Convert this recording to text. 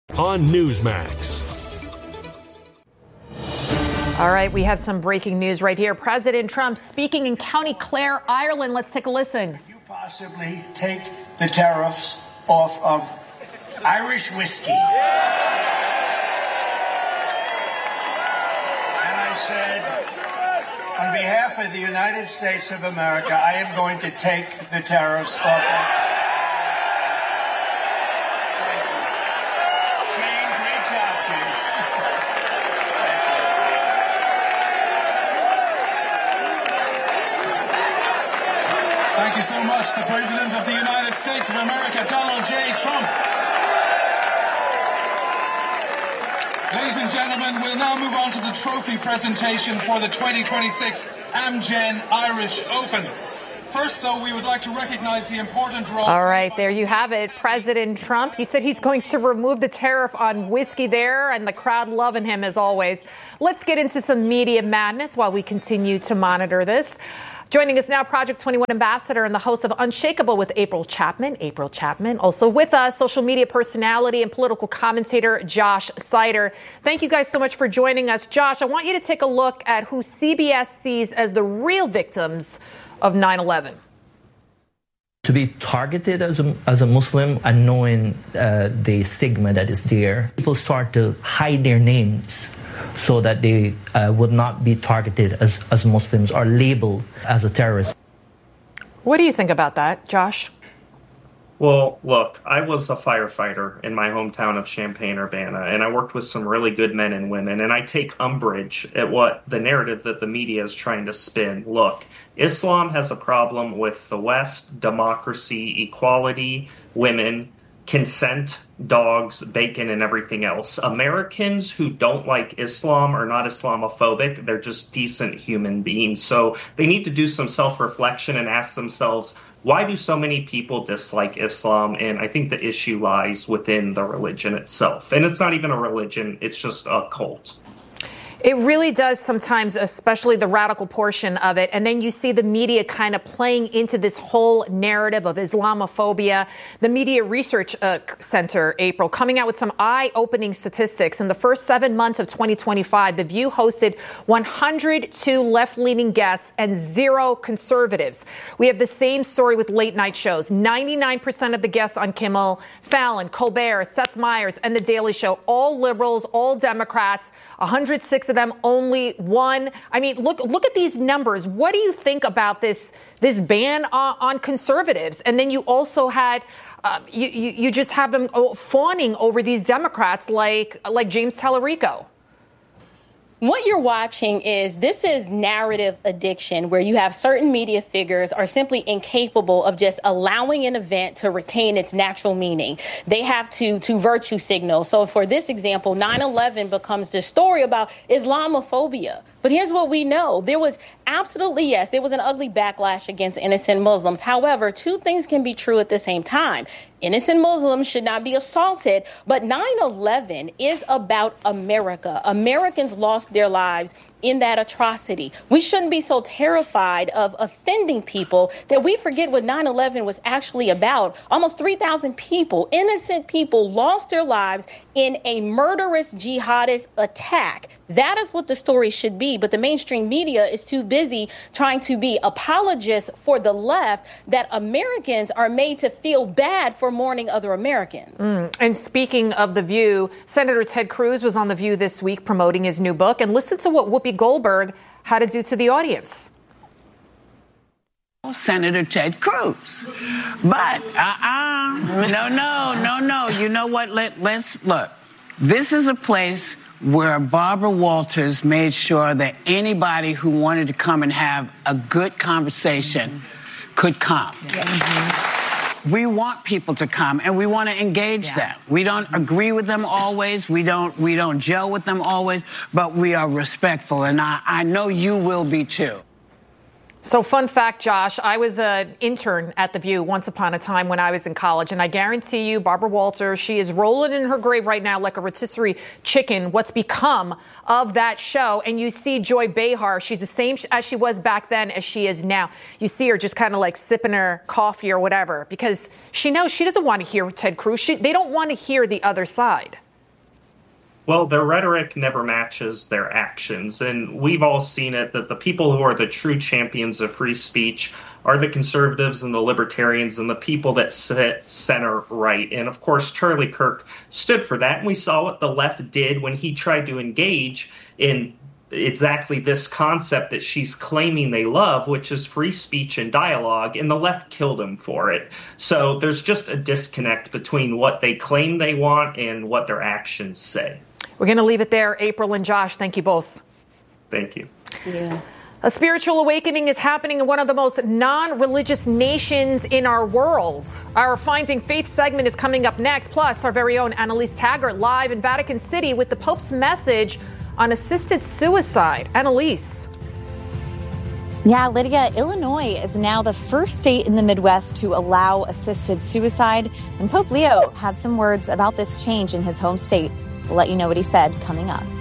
on Newsmax. All right, we have some breaking news right here. President Trump speaking in County Clare, Ireland. Let's take a listen. Could you possibly take the tariffs off of Irish whiskey? And I said, on behalf of the United States of America, I am going to take the tariffs off of... Thank you so much, the President of the United States of America, Donald J. Trump. Ladies and gentlemen, we'll now move on to the trophy presentation for the 2026 Amgen Irish Open. First, though, we would like to recognize the important role... All right, there you have it. President Trump, he said he's going to remove the tariff on whiskey there, and the crowd loving him as always. Let's get into some media madness while we continue to monitor this. Joining us now, Project 21 ambassador and the host of Unshakable with April Chapman. April Chapman. Also with us, social media personality and political commentator Josh Sider. Thank you guys so much for joining us. Josh, I want you to take a look at who CBS sees as the real victims of 9/11. To be targeted as a Muslim and knowing the stigma that is there, people start to hide their names so that they would not be targeted as Muslims or labeled as a terrorist. What do you think about that, Josh? Well, look, I was a firefighter in my hometown of Champaign-Urbana, and I worked with some really good men and women, and I take umbrage at what the narrative that the media is trying to spin. Look, Islam has a problem with the West, democracy, equality, women, consent, dogs, bacon, and everything else. Americans who don't like Islam are not Islamophobic. They're just decent human beings. So they need to do some self-reflection and ask themselves, why do so many people dislike Islam? And I think the issue lies within the religion itself. And it's not even a religion. It's just a cult. It really does sometimes, especially the radical portion of it. And then you see the media kind of playing into this whole narrative of Islamophobia. The Media Research Center, April, coming out with some eye-opening statistics. In the first 7 months of 2025, The View hosted 102 left-leaning guests and 0 conservatives. We have the same story with late-night shows. 99% of the guests on Kimmel, Fallon, Colbert, Seth Meyers, and The Daily Show, all liberals, all Democrats, 106 of them, only one. I mean, look at these numbers. What do you think about this ban on conservatives? And then you also had you just have them fawning over these Democrats like James Tallarico. What you're watching is narrative addiction, where you have certain media figures are simply incapable of just allowing an event to retain its natural meaning. They have to virtue signal. So for this example, 9/11 becomes the story about Islamophobia. But here's what we know. There was absolutely, yes, there was an ugly backlash against innocent Muslims. However, two things can be true at the same time. Innocent Muslims should not be assaulted, but 9/11 is about America. Americans lost their lives in that atrocity. We shouldn't be so terrified of offending people that we forget what 9/11 was actually about. Almost 3,000 people, innocent people, lost their lives in a murderous jihadist attack. That is what the story should be. But the mainstream media is too busy trying to be apologists for the left that Americans are made to feel bad for mourning other Americans. And speaking of The View, Senator Ted Cruz was on The View this week promoting his new book. And listen to what Whoopi Goldberg had to do to the audience. Senator Ted Cruz. But, no. You know what? Let's look. This is a place where Barbara Walters made sure that anybody who wanted to come and have a good conversation could come. We want people to come and we want to engage them. We don't agree with them always. We don't gel with them always, but we are respectful. And I know you will be too. So fun fact, Josh, I was an intern at The View once upon a time when I was in college. And I guarantee you, Barbara Walters, she is rolling in her grave right now like a rotisserie chicken, what's become of that show. And you see Joy Behar, she's the same as she was back then as she is now. You see her just kind of like sipping her coffee or whatever, because she knows she doesn't want to hear Ted Cruz. They don't want to hear the other side. Well, their rhetoric never matches their actions, and we've all seen it that the people who are the true champions of free speech are the conservatives and the libertarians and the people that sit center right. And of course, Charlie Kirk stood for that, and we saw what the left did when he tried to engage in exactly this concept that she's claiming they love, which is free speech and dialogue, and the left killed him for it. So there's just a disconnect between what they claim they want and what their actions say. We're going to leave it there. April and Josh, thank you both. Thank you. Yeah. A spiritual awakening is happening in one of the most non-religious nations in our world. Our Finding Faith segment is coming up next. Plus, our very own Annalise Taggart live in Vatican City with the Pope's message on assisted suicide. Annalise. Yeah, Lydia, Illinois is now the first state in the Midwest to allow assisted suicide. And Pope Leo had some words about this change in his home state. We'll let you know what he said coming up.